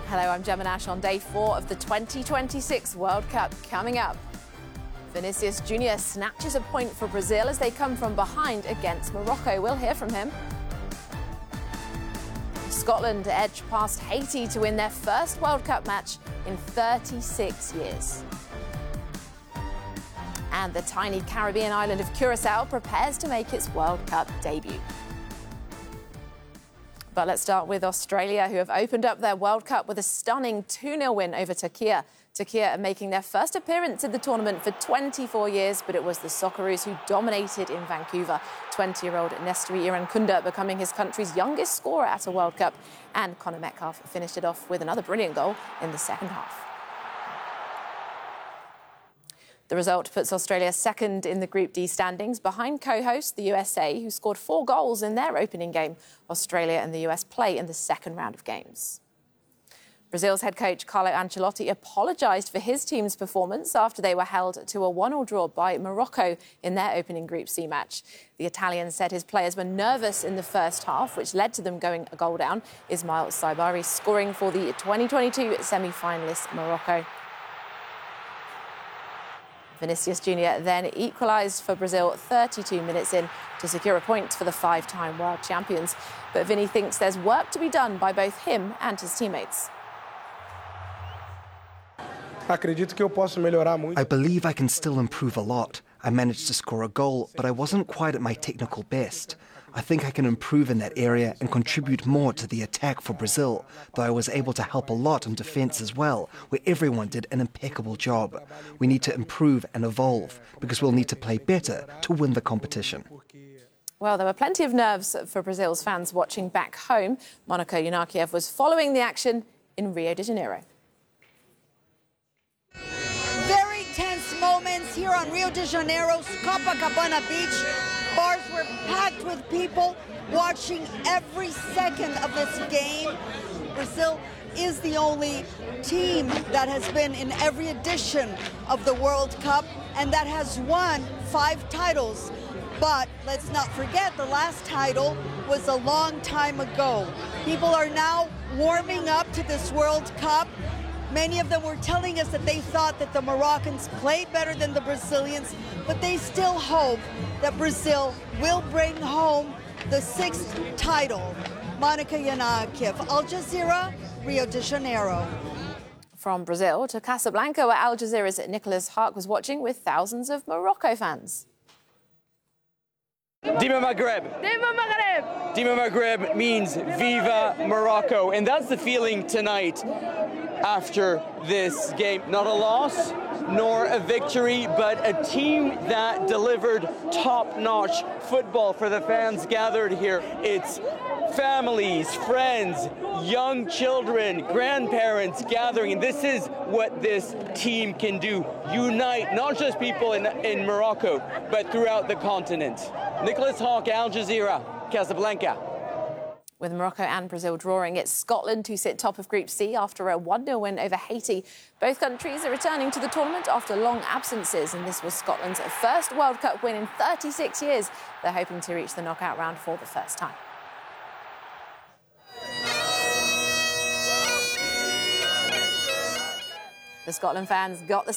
Hello, I'm Gemma Nash on day 4 of the 2026 World Cup coming up. Vinicius Jr. snatches a point for Brazil as they come from behind against Morocco. We'll hear from him. Scotland edge past Haiti to win their first World Cup match in 36 years. And the tiny Caribbean island of Curacao prepares to make its World Cup debut. But let's start with Australia, who have opened up their World Cup with a stunning 2-0 win over Turkey. Turkey are making their first appearance in the tournament for 24 years, but it was the Socceroos who dominated in Vancouver. 20-year-old Nestory Irankunda becoming his country's youngest scorer at a World Cup. And Connor Metcalfe finished it off with another brilliant goal in the second half. The result puts Australia second in the Group D standings, behind co-host the USA, who scored 4 goals in their opening game. Australia and the US play in the second round of games. Brazil's head coach Carlo Ancelotti apologised for his team's performance after they were held to a 1-1 draw by Morocco in their opening Group C match. The Italian said his players were nervous in the first half, which led to them going a goal down. Ismail Saibari scoring for the 2022 semi-finalist Morocco. Vinicius Jr. then equalised for Brazil 32 minutes in to secure a point for the 5-time world champions. But Vinny thinks there's work to be done by both him and his teammates. I believe I can still improve a lot. I managed to score a goal, but I wasn't quite at my technical best. I think I can improve in that area and contribute more to the attack for Brazil, though I was able to help a lot in defence as well, where everyone did an impeccable job. We need to improve and evolve, because we'll need to play better to win the competition. Well, there were plenty of nerves for Brazil's fans watching back home. Monika Yunakiev was following the action in Rio de Janeiro. Very tense moments here on Rio de Janeiro's Copacabana Beach. Bars were packed with people watching every second of this game. Brazil is the only team that has been in every edition of the World Cup and that has won 5 titles. But let's not forget, the last title was a long time ago. People are now warming up to this World Cup. Many of them were telling us that they thought that the Moroccans played better than the Brazilians, but they still hope that Brazil will bring home the 6th title. Monika Yunakiev, Al Jazeera, Rio de Janeiro. From Brazil to Casablanca, where Al Jazeera's Nicholas Hark was watching with thousands of Morocco fans. Dima Maghreb. Dima Maghreb. Dima Maghreb means Viva Morocco, and that's the feeling tonight after this game. Not a loss, nor a victory, but a team that delivered top-notch football for the fans gathered here. It's families, friends, young children, grandparents gathering, and this is what this team can do. Unite not just people in Morocco, but throughout the continent. Nicholas Hark, Al Jazeera, Casablanca. With Morocco and Brazil drawing, it's Scotland who sit top of Group C after a 1-0 win over Haiti. Both countries are returning to the tournament after long absences, and this was Scotland's first World Cup win in 36 years. They're hoping to reach the knockout round for the first time. The Scotland fans got the